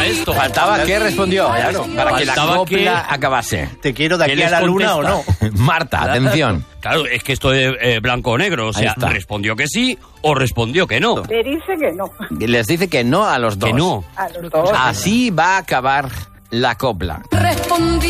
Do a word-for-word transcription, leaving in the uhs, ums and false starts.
faltaba esto. Faltaba que respondió, claro, para que la Faltaba copla que- acabase. ¿Te quiero de ¿Qué aquí a les la luna o no? contesta? Marta, atención. Claro, es que esto es eh, blanco o negro. O Ahí sea, está. respondió que sí o respondió que no. Le dice que no. Les dice que no a los dos. Que no. A los dos. Así va a acabar la copla. Respondí